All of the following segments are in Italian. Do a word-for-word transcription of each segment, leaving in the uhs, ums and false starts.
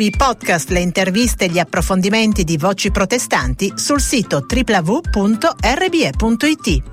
I podcast, le interviste e gli approfondimenti di Voci Protestanti sul sito w w w punto r b e punto i t.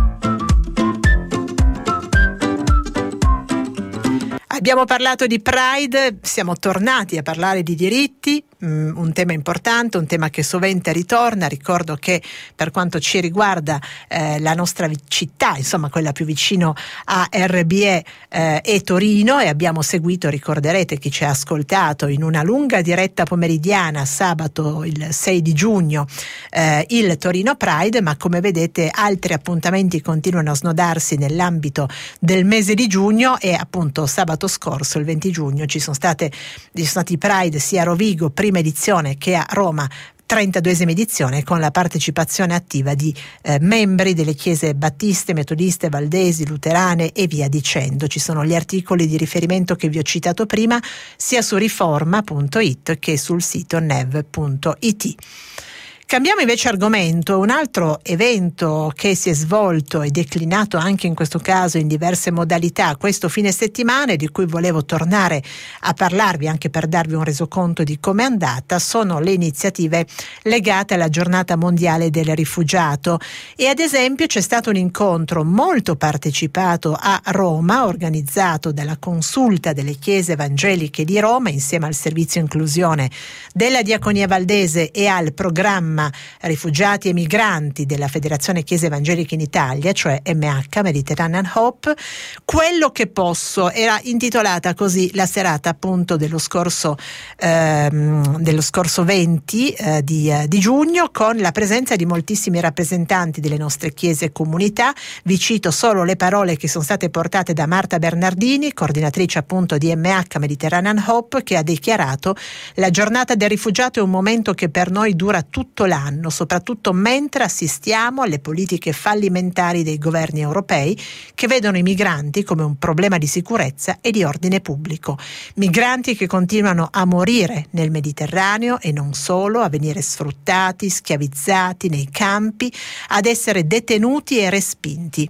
Abbiamo parlato di Pride, siamo tornati a parlare di diritti, um, un tema importante, un tema che sovente ritorna. Ricordo che per quanto ci riguarda eh, la nostra città, insomma quella più vicino a R B E eh, è Torino, e abbiamo seguito, ricorderete chi ci ha ascoltato, in una lunga diretta pomeridiana sabato il sei di giugno eh, il Torino Pride, ma come vedete altri appuntamenti continuano a snodarsi nell'ambito del mese di giugno, e appunto sabato scorso, il venti giugno, ci sono state ci sono stati Pride sia a Rovigo, prima edizione, che a Roma, trentaduesima edizione, con la partecipazione attiva di eh, membri delle chiese battiste, metodiste, valdesi, luterane e via dicendo. Ci sono gli articoli di riferimento che vi ho citato prima, sia su riforma punto i t che sul sito nev punto i t. Cambiamo invece argomento. Un altro evento che si è svolto e declinato anche in questo caso in diverse modalità questo fine settimana, e di cui volevo tornare a parlarvi anche per darvi un resoconto di come è andata, sono le iniziative legate alla giornata mondiale del rifugiato. E ad esempio c'è stato un incontro molto partecipato a Roma, organizzato dalla Consulta delle Chiese Evangeliche di Roma insieme al Servizio Inclusione della Diaconia Valdese e al programma Rifugiati e Migranti della Federazione Chiese Evangeliche in Italia, cioè M H, Mediterranean Hope. Quello che posso era intitolata così la serata appunto dello scorso ehm, dello scorso venti eh, di, eh, di giugno, con la presenza di moltissimi rappresentanti delle nostre chiese e comunità. Vi cito solo le parole che sono state portate da Marta Bernardini, coordinatrice appunto di M H Mediterranean Hope, che ha dichiarato: la giornata del rifugiato è un momento che per noi dura tutto l'anno, soprattutto mentre assistiamo alle politiche fallimentari dei governi europei, che vedono i migranti come un problema di sicurezza e di ordine pubblico. Migranti che continuano a morire nel Mediterraneo, e non solo, a venire sfruttati, schiavizzati nei campi, ad essere detenuti e respinti.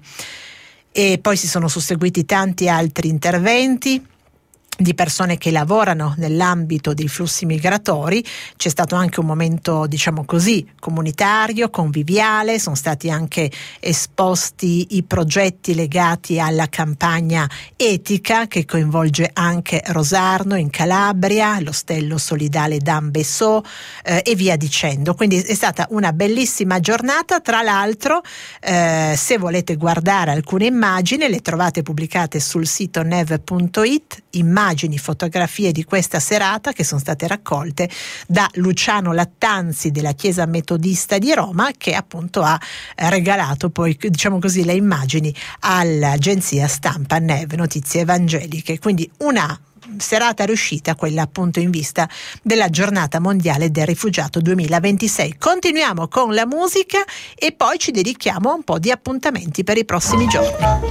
E poi si sono susseguiti tanti altri interventi di persone che lavorano nell'ambito dei flussi migratori. C'è stato anche un momento, diciamo così, comunitario, conviviale. Sono stati anche esposti i progetti legati alla campagna etica che coinvolge anche Rosarno in Calabria, l'ostello solidale d'Ambessò eh, e via dicendo. Quindi è stata una bellissima giornata. Tra l'altro eh, se volete guardare alcune immagini, le trovate pubblicate sul sito nev punto i t, immagini, fotografie di questa serata che sono state raccolte da Luciano Lattanzi della Chiesa Metodista di Roma, che appunto ha regalato poi, diciamo così, le immagini all'agenzia stampa Nev Notizie Evangeliche. Quindi una serata riuscita, quella appunto in vista della giornata mondiale del rifugiato duemilaventisei. Continuiamo con la musica e poi ci dedichiamo a un po' di appuntamenti per i prossimi giorni.